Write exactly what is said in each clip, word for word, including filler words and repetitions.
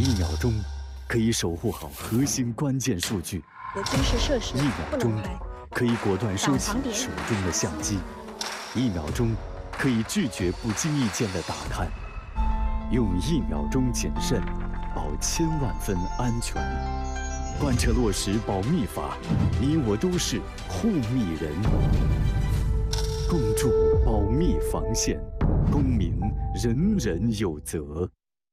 一秒钟可以守护好核心关键数据， 的军事设施一秒钟可以果断收起手中的相机，一秒钟可以拒绝不经意间的打探，用一秒钟谨慎保千万分安全。贯彻落实保密法，你我都是护密人。共筑保密防线，公民人人有责。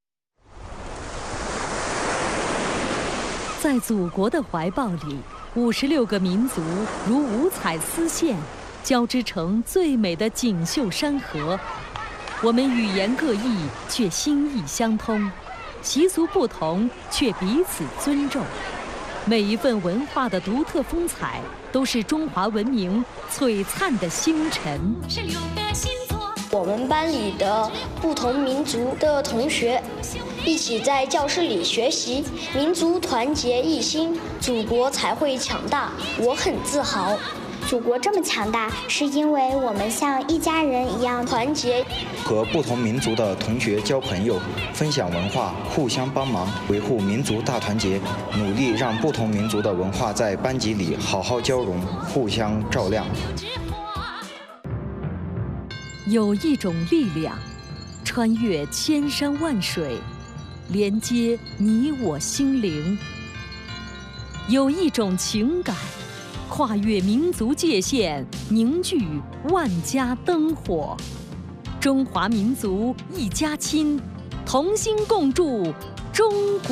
在祖国的怀抱里，五十六个民族如五彩丝线，交织成最美的锦绣山河。我们语言各异，却心意相通；习俗不同，却彼此尊重。每一份文化的独特风采，都是中华文明璀璨的星辰。 是六个星座。 我们班里的不同民族的同学一起在教室里学习，民族团结一心，祖国才会强大。我很自豪。 祖国这么强大，是因为我们像一家人一样团结。 和不同民族的同学交朋友，分享文化，互相帮忙，维护民族大团结，努力让不同民族的文化在班级里好好交融，互相照亮。 有一种力量，穿越千山万水，连接你我心灵；有一种情感，跨越民族界限，凝聚万家灯火。中华民族一家亲，同心共筑中国。